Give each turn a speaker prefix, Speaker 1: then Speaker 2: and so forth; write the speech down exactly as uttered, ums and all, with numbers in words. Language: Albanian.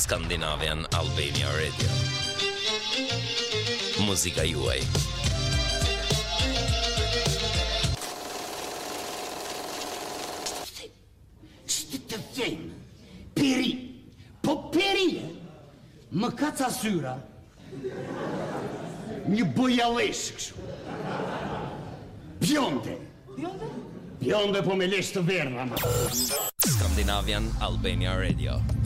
Speaker 1: Scandinavian Albania Radio. Muzika juaj.
Speaker 2: Shtë të vjen, peri, po peri, më kaca syra, një bujalesh kështu. Bjonde. Bjonde? Bjonde po me lesh të verdha, ma.
Speaker 1: Scandinavian Albania Radio.